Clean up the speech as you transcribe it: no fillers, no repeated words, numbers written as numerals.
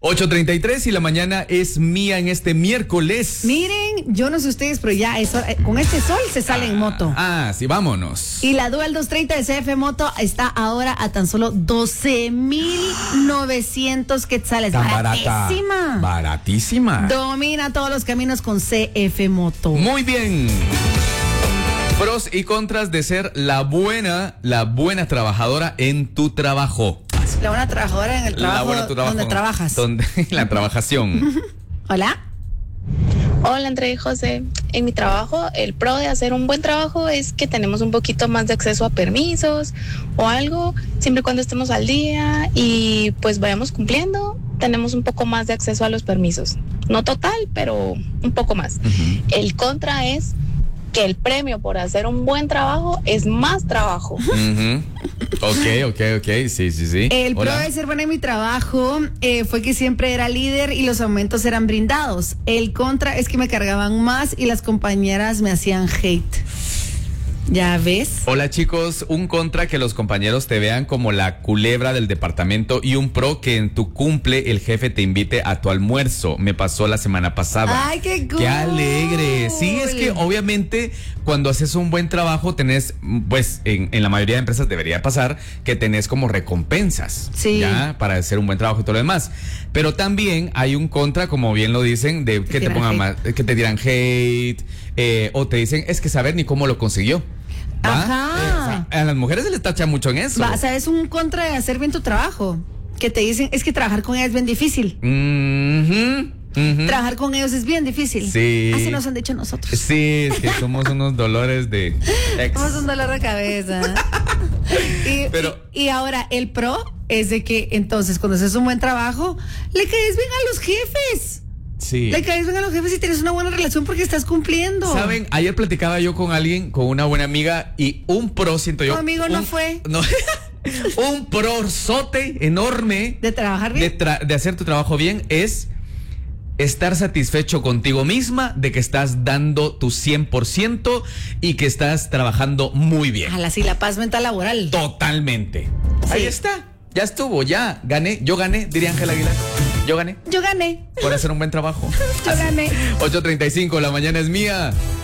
8:33 y la mañana es mía en este miércoles. Miren, yo no sé ustedes, pero ya eso, con este sol se sale en moto. Sí, vámonos. Y la Dual 230 de CF Moto está ahora a tan solo 12,900 quetzales. Tan Baratísima. Baratísima. Domina todos los caminos con CF Moto. Muy bien. Pros y contras de ser la buena trabajadora en tu trabajo. La buena trabajadora en el trabajo, donde trabajas. La trabajación. Hola. Hola, André y José. En mi trabajo, el pro de hacer un buen trabajo es que tenemos un poquito más de acceso a permisos o algo, siempre y cuando estemos al día y pues vayamos cumpliendo, tenemos un poco más de acceso a los permisos. No total, pero un poco más. Uh-huh. El contra es que el premio por hacer un buen trabajo es más trabajo. Uh-huh. Ok, sí. El Hola. pro de ser buena en mi trabajo fue que siempre era líder y los aumentos eran brindados. El contra es que me cargaban más y las compañeras me hacían hate. ¿Ya ves? Hola chicos, un contra que los compañeros te vean como la culebra del departamento y un pro que en tu cumple el jefe te invite a tu almuerzo. Me pasó la semana pasada. ¡Ay, qué cool! ¡Qué alegre! Sí, es que obviamente cuando haces un buen trabajo tenés, pues en la mayoría de empresas debería pasar que tenés como recompensas. Sí. ¿Ya? Para hacer un buen trabajo y todo lo demás. Pero también hay un contra, como bien lo dicen, de que te pongan más, que te tiran hate, o te dicen, es que saber ni cómo lo consiguió. ¿Va? Ajá. A las mujeres se les tacha mucho en eso. ¿Sabes un contra de hacer bien tu trabajo? Que te dicen, es que trabajar con ellas es bien difícil. Trabajar con ellos es bien difícil. Sí. Así nos han dicho nosotros. Sí, es que somos unos dolores de ex. Somos un dolor de cabeza. y ahora el pro es de que entonces cuando haces un buen trabajo, le caes bien a los jefes. Sí. Le caes bien a los jefes y tienes una buena relación porque estás cumpliendo. ¿Saben? Ayer platicaba yo con alguien, con una buena amiga, y un pro, siento yo. Tu amigo no fue. No, un prosote enorme. De trabajar bien. De hacer tu trabajo bien es estar satisfecho contigo misma de que estás dando tu 100% y que estás trabajando muy bien. Ojalá sí, la paz mental laboral. Totalmente. Sí. Ahí está. Ya estuvo, ya. Gané. Yo gané, diría Ángela Aguilar. Yo gané. Yo gané. Por hacer un buen trabajo. Yo gané. 8:35, la mañana es mía.